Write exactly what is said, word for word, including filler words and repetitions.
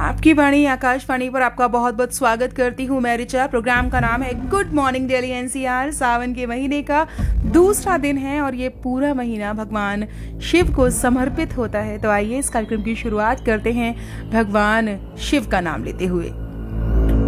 आपकी वाणी आकाशवाणी पर आपका बहुत बहुत स्वागत करती हूँ मैं रिचा। प्रोग्राम का नाम है गुड मॉर्निंग दिल्ली एनसीआर। सावन के महीने का दूसरा दिन है और ये पूरा महीना भगवान शिव को समर्पित होता है। तो आइए इस कार्यक्रम की शुरुआत करते हैं भगवान शिव का नाम लेते हुए।